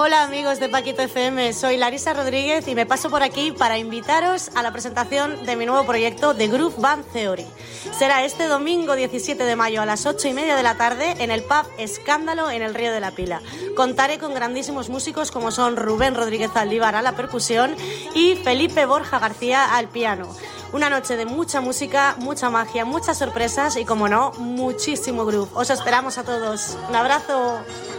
Hola amigos de Paquito FM, soy Larisa Rodríguez y me paso por aquí para invitaros a la presentación de mi nuevo proyecto The Groove Band Theory. Será este domingo 17 de mayo a las 8:30 de la tarde en el pub Escándalo en el Río de la Pila. Contaré con grandísimos músicos como son Rubén Rodríguez Aldívar a la percusión y Felipe Borja García al piano. Una noche de mucha música, mucha magia, muchas sorpresas y, como no, muchísimo groove. Os esperamos a todos. Un abrazo.